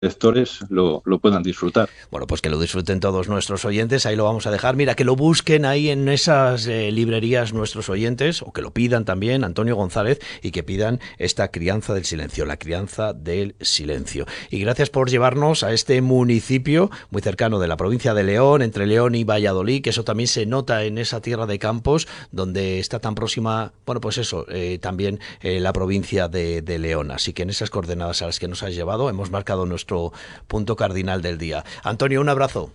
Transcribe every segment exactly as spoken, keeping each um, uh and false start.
lectores lo, lo puedan disfrutar. Bueno, pues que lo disfruten todos nuestros oyentes, ahí lo vamos a dejar. Mira, que lo busquen ahí en esas eh, librerías nuestros oyentes, o que lo pidan también, Antonio González, y que pidan esta crianza del silencio, la crianza del silencio. Y gracias por llevarnos a este municipio muy cercano de la provincia de León, entre León y Valladolid, que eso también se nota en esa tierra de campos, donde está tan próxima, bueno, pues eso, eh, también eh, la provincia de, de León. Así que en esas coordenadas a las que nos has llevado, hemos marcado nuestro punto cardinal del día. Antonio, un abrazo.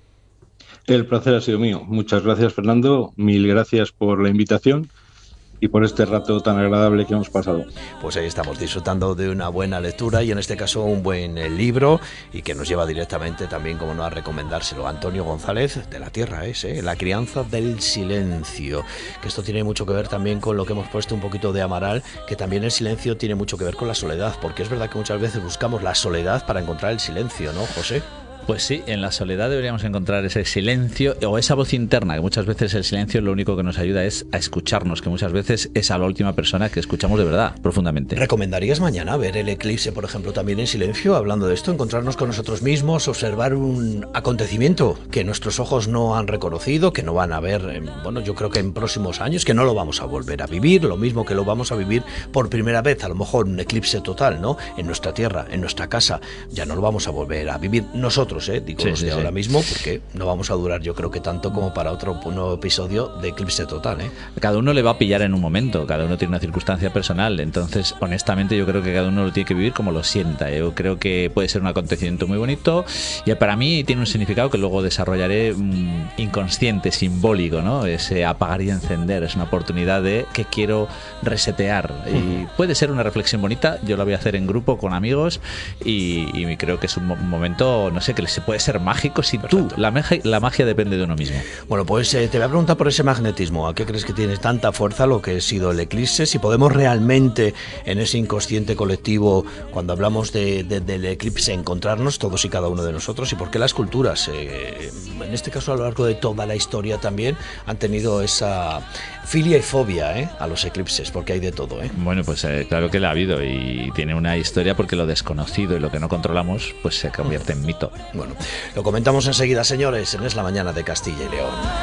El placer ha sido mío. Muchas gracias, Fernando. Mil gracias por la invitación y por este rato tan agradable que hemos pasado. Pues ahí estamos, disfrutando de una buena lectura y en este caso un buen eh, libro, y que nos lleva directamente también, como no, a recomendárselo. Antonio González, de la Tierra es, ¿eh? La crianza del silencio, que esto tiene mucho que ver también con lo que hemos puesto un poquito de Amaral, que también el silencio tiene mucho que ver con la soledad, porque es verdad que muchas veces buscamos la soledad para encontrar el silencio, ¿no, José? Pues sí, en la soledad deberíamos encontrar ese silencio o esa voz interna, que muchas veces el silencio lo único que nos ayuda es a escucharnos, que muchas veces es a la última persona que escuchamos de verdad, profundamente. ¿Recomendarías mañana ver el eclipse, por ejemplo, también en silencio, hablando de esto, encontrarnos con nosotros mismos, observar un acontecimiento que nuestros ojos no han reconocido, que no van a ver, en, bueno, yo creo que en próximos años, que no lo vamos a volver a vivir, lo mismo que lo vamos a vivir por primera vez, a lo mejor un eclipse total, ¿no? En nuestra tierra, en nuestra casa, ya no lo vamos a volver a vivir nosotros, ¿eh? Digo, sí, los de sí, ahora sí. mismo, porque no vamos a durar, yo creo que tanto como para otro nuevo episodio de Eclipse Total, ¿eh? Cada uno le va a pillar en un momento, cada uno tiene una circunstancia personal, entonces honestamente yo creo que cada uno lo tiene que vivir como lo sienta. Yo creo que puede ser un acontecimiento muy bonito y para mí tiene un significado que luego desarrollaré um, inconsciente, simbólico, ¿no? Ese apagar y encender, es una oportunidad de que quiero resetear y puede ser una reflexión bonita. Yo la voy a hacer en grupo con amigos y, y creo que es un momento, no sé, que se puede ser mágico si Perfecto. tú, la magia, la magia depende de uno mismo. Bueno, pues eh, te voy a preguntar por ese magnetismo. ¿A qué crees que tiene tanta fuerza lo que ha sido el eclipse? Si podemos realmente en ese inconsciente colectivo, cuando hablamos de, de, del eclipse, encontrarnos todos y cada uno de nosotros, y por qué las culturas, eh, en este caso a lo largo de toda la historia también, han tenido esa filia y fobia ¿eh? a los eclipses, porque hay de todo. ¿eh? Bueno, pues eh, claro que la ha habido y tiene una historia porque lo desconocido y lo que no controlamos pues se convierte en mito. Bueno, lo comentamos enseguida, señores, en Es la Mañana de Castilla y León.